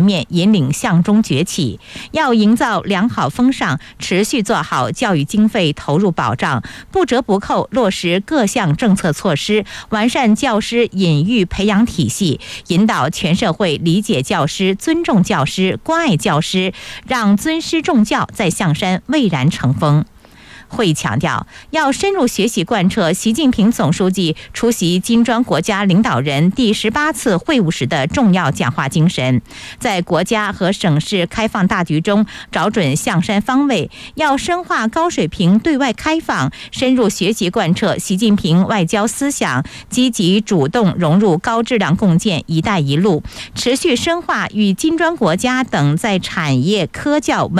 面引领向中崛起。要营造良好风尚，持续做好教育经费投入保障，不折不扣落实各项政策措施，完善教师引育培养体系，引导全社会理解教师、尊重教师、关爱教师，让尊师重教在象山蔚然成风。会议强调，要深入学习贯彻习近平总书记出席金砖国家领导人第18次会晤时的重要讲话精神，在国家和省市开放大局中找准象山方位，要深化高水平对外开放，深入学习贯彻习近平外交思想，积极主动融入高质量共建“一带一路”，持续深化与金砖国家等在产业、科教、